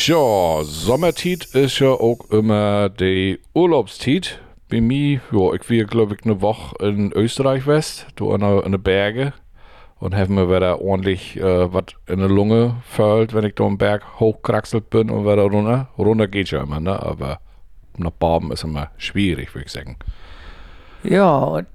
Ja, Sommertiet ist ja auch immer die Urlaubstiet. Bei mir, ja, ich war glaube ich eine Woche in Österreich West, da in den Bergen. Und haben mir wieder ordentlich was in der Lunge fällt, wenn ich da am Berg hochkraxelt bin und wieder runter. Runter geht ja immer, ne? Aber nach Baden ist immer schwierig, würde ich sagen. Ja,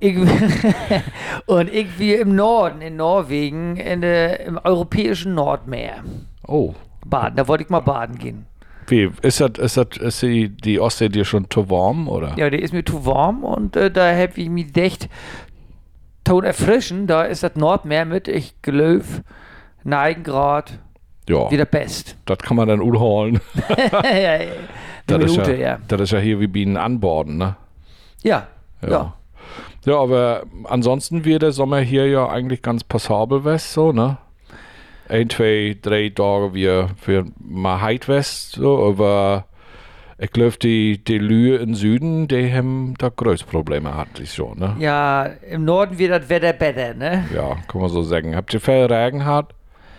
und ich wie im Norden, in Norwegen, im europäischen Nordmeer Oh, baden. Da wollte ich mal baden gehen. wie, ist die Ostsee dir schon zu warm, oder? Ja, der ist mir zu warm und da habe ich mich gedacht, Ton erfrischen, da ist das Nordmeer mit, ich glaube, 9 Grad Ja, wieder best. das kann man dann holen. Ja, ja, eine Das ist Minute, ja, ja. das ist ja hier wie Bienen anborden, ne? Ja, Ja. ja. Ja, aber ansonsten wird der Sommer hier ja eigentlich ganz passabel west, so, ne? 1, 2, 3 Tage wir mal heit west, so, aber ich glaube, die Lühe im Süden, die haben da größte Probleme hatte ich schon, ne? Ja, im Norden wird das Wetter besser, ne? Ja, kann man so sagen. Habt ihr viel Regen gehabt?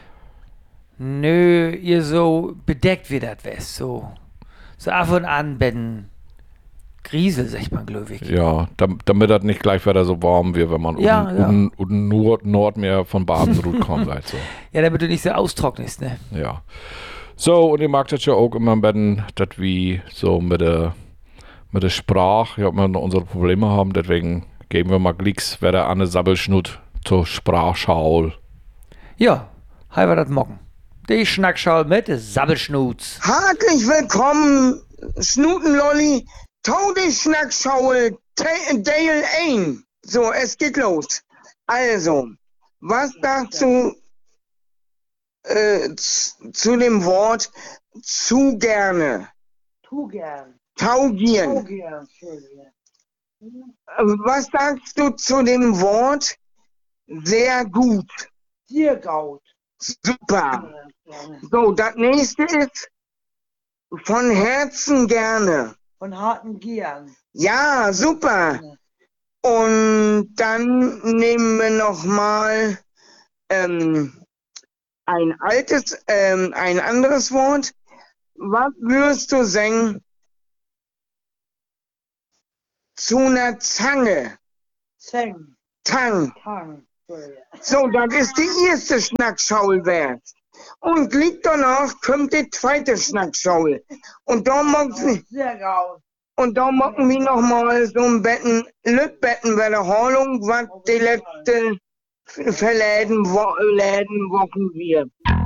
Nö, ihr so bedeckt wird das West, so ab und an, wenn Griesel, sagt man, glaube ich. Ja, damit das nicht gleich wieder so warm wird, wenn man Ja, ja. Nordmeer von Badenrut kommt, halt so. Ja, damit du nicht so austrocknest, ne? Ja. So, und ihr mag das ja auch immer am besten, dass wir so mit der Sprache, ja, immer noch unsere Probleme haben, deswegen geben wir mal Glicks, wer der Anne Sabbelschnut zur Sprachschau. Ja, halber das Mocken. Die Schnackschau mit Sabbelschnuz. Herzlich willkommen, Schnutenlolli, Todesschnackschaul, Dale Ain. So, es geht los. Also, was dazu zu dem Wort zu gerne? Taugieren. Was sagst du zu dem Wort sehr gut? Super. So, das nächste ist von Herzen gerne. Von harten Gieren. Ja, super. Und dann nehmen wir nochmal ein anderes Wort. Was würdest du sagen zu einer Zange? Zeng. Tang. Tang. So, das ist die erste Schnackschaul wert. Und liegt danach kommt die zweite Schnackschaul. Und da mocken Sehr grau. wir nochmal so ein Lütbetten bei der Holung, was die letzte Läden Wochen wird.